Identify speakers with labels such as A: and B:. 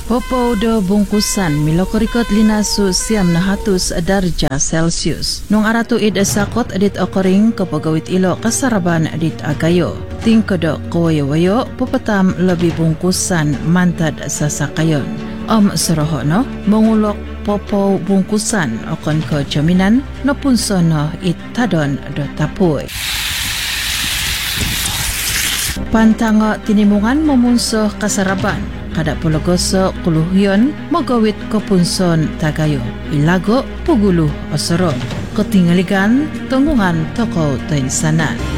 A: Popo do bungkusan milokorikot linasu siam na hatus darja Celsius. Nung aratu id sakot edit okoring kapagawit ilo kasaraban edit agayo. Tingkodo kawayo-wayo pupatam lebih bungkusan mantad sasakayon. Seroho no mengulok popo bungkusan okon ko jaminan no punsono it tadon do tapuy. Pantango tinimungan memunsuh kasaraban. Kada pulogoso kuluhyon magawit kopunson tagayo. Ilago puguluh osoro. Ketingaligan tunggungan toko tainsanan.